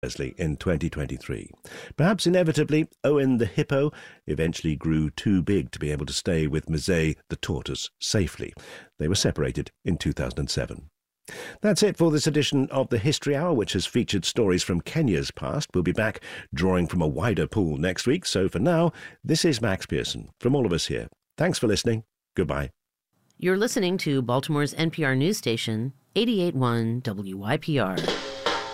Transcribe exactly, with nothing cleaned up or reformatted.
Leslie in twenty twenty-three. Perhaps inevitably, Owen the hippo eventually grew too big to be able to stay with Mzee the tortoise safely. They were separated in two thousand seven. That's it for this edition of the History Hour, which has featured stories from Kenya's past. We'll be back drawing from a wider pool next week. So for now, this is Max Pearson from all of us here. Thanks for listening. Goodbye. You're listening to Baltimore's N P R news station, eighty-eight point one W Y P R.